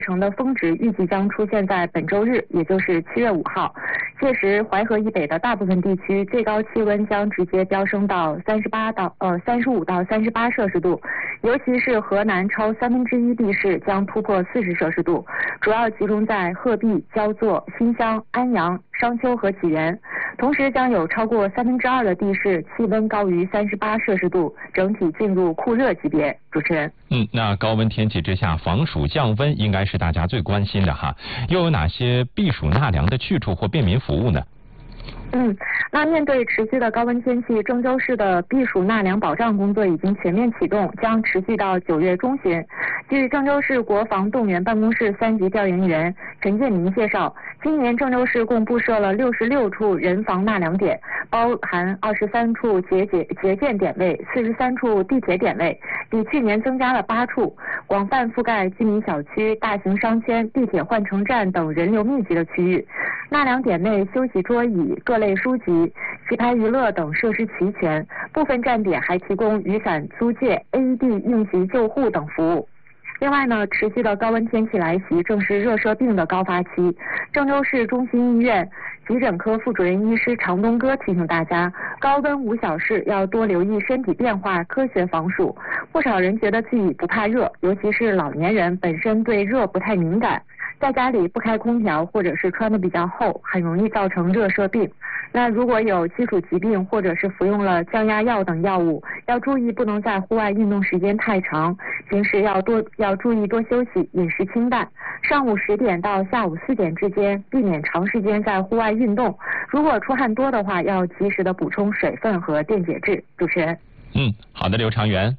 成的峰值预计将出现在本周日，也就是7月5号。届时，淮河以北的大部分地区最高气温将直接飙升到35到38摄氏度，尤其是河南超1/3地势将突破40摄氏度，主要集中在鹤壁、焦作、新乡、安阳、商丘和济源。同时，将有超过2/3的地势气温高于38摄氏度，整体进入酷热级别。主持人， 那高温天气之下，防暑降温应该是大家最关心的哈。又有哪些避暑纳凉的去处或便民服务呢？ 那面对持续的高温天气，郑州市的避暑纳凉保障工作已经全面启动，将持续到9月中旬。据郑州市国防动员办公室3级调研员陈建民介绍，今年郑州市共布设了66处人防纳凉点，包含23处节俭点位、43处地铁点位，比去年增加了8处，广泛覆盖居民小区、大型商圈、地铁换乘站等人流密集的区域。纳凉点内休息桌椅、各类书籍、棋牌娱乐等设施齐全，部分站点还提供雨伞租借、AED 应急救护等服务。另外呢，持续的高温天气来袭，正是热射病的高发期。郑州市中心医院急诊科副主任医师常东哥提醒大家，高温无小事，要多留意身体变化，科学防暑。不少人觉得自己不怕热，尤其是老年人本身对热不太敏感，在家里不开空调或者是穿得比较厚，很容易造成热射病。那如果有基础疾病或者是服用了降压药等药物，要注意不能在户外运动时间太长，平时要注意多休息，饮食清淡。上午10点到下午4点之间，避免长时间在户外运动。如果出汗多的话，要及时的补充水分和电解质。主持人， 好的，刘长元。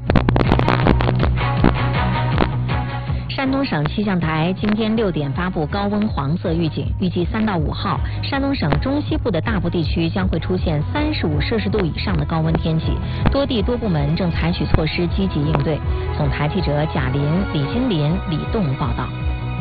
山东省气象台今天6点发布高温黄色预警，预计3到5号，山东省中西部的大部地区将会出现35摄氏度以上的高温天气，多地多部门正采取措施积极应对。总台记者贾林、李金林、李栋报道。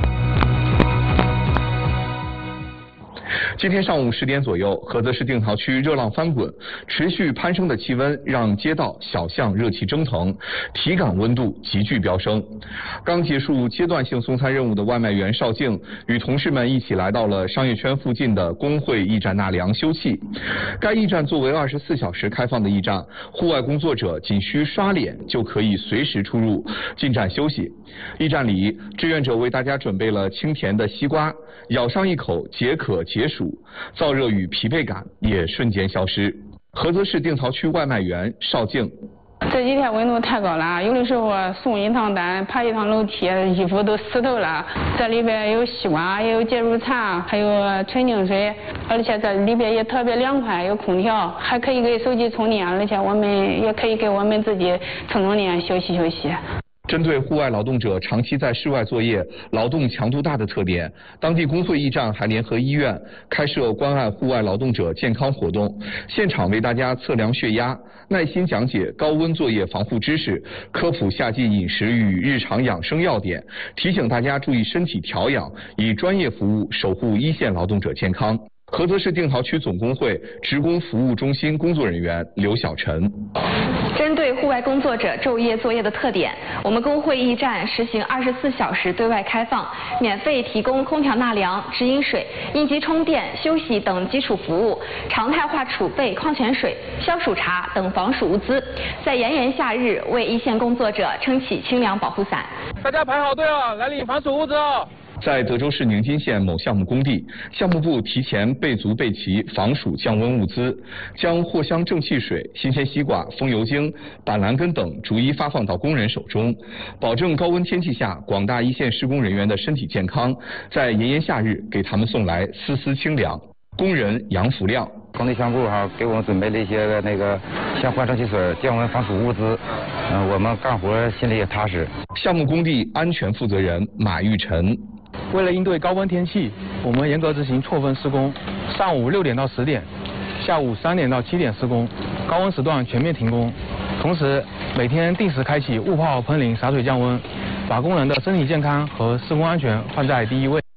今天上午10点左右，菏泽市定陶区热浪翻滚，持续攀升的气温让街道小巷热气蒸腾，体感温度急剧飙升。刚结束阶段性送餐任务的外卖员邵静与同事们一起来到了商业圈附近的工会驿站纳凉休憩。该驿站作为24小时开放的驿站，户外工作者仅需刷脸就可以随时出入，进站休息。驿站里，志愿者为大家准备了清甜的西瓜，咬上一口解渴解暑，燥热与疲惫感也瞬间消失。菏泽市定陶区外卖员邵静， 这几天温度太高了，有的时候送一趟单，爬一趟楼梯，衣服都湿透了。这里边有西瓜，也有解暑茶，还有纯净水，而且这里边也特别凉快，有空调，还可以给手机充电，而且我们也可以给我们自己充电，休息休息。 针对户外劳动者长期在室外作业、劳动强度大的特点，当地工会驿站还联合医院开设关爱户外劳动者健康活动，现场为大家测量血压，耐心讲解高温作业防护知识，科普夏季饮食与日常养生要点，提醒大家注意身体调养，以专业服务守护一线劳动者健康。菏泽市定陶区总工会职工服务中心工作人员刘小晨， 针对户外工作者昼夜作业的特点，我们工会驿站实行24小时对外开放，免费提供空调纳凉、直饮水、应急充电、休息等基础服务，常态化储备矿泉水、消暑茶等防暑物资，在炎炎夏日为一线工作者撑起清凉保护伞。 大家排好队了，来领防暑物资哦。 在德州市宁津县某项目工地，项目部提前备足备齐防暑降温物资，将藿香正气水、新鲜西瓜、风油精、板蓝根等逐一发放到工人手中，保证高温天气下广大一线施工人员的身体健康，在炎炎夏日给他们送来丝丝清凉。工人杨福亮， 工地项目部给我们准备了一些像藿香正气水、降温防暑物资，我们干活心里也踏实。 项目工地安全负责人马玉晨， 为了应对高温天气，我们严格执行错峰施工，上午6点到10点，下午3点到7点施工，高温时段全面停工。同时，每天定时开启雾炮喷淋洒水降温，把工人的身体健康和施工安全放在第一位。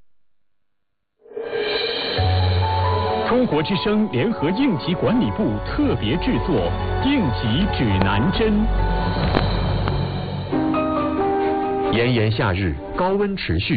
中国之声联合应急管理部特别制作应急指南针。 炎炎夏日，高温持续。